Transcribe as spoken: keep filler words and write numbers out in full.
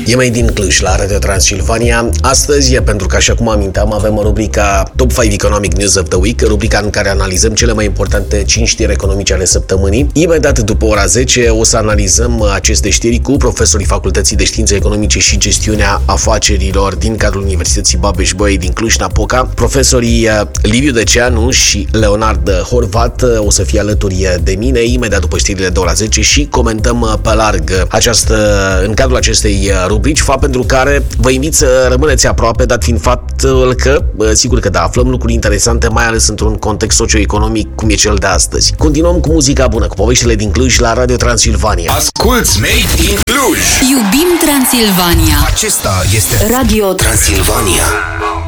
E mai din Cluj, la Radio Transilvania. Astăzi, pentru că, așa cum aminteam, avem rubrica Top cinci Economic News of the Week, rubrica în care analizăm cele mai importante cinci știri economice ale săptămânii. Imediat după ora zece o să analizăm aceste știri cu profesorii Facultății de Științe Economice și Gestiunea Afacerilor din cadrul Universității Babeș-Bolyai din Cluj-Napoca. Profesorii Liviu Deceanu și Leonard Horvat o să fie alături de mine imediat după știrile de ora zece și comentăm pe larg această, în cadrul acestei rubrici, fapt pentru care vă invit să rămâneți aproape, dat fiind faptul că, sigur că da, aflăm lucruri interesante, mai ales într-un context socioeconomic cum e cel de astăzi. Continuăm cu muzica bună, cu poveștile din Cluj la Radio Transilvania. Asculți Made in Cluj! Iubim Transilvania! Acesta este Radio Transilvania.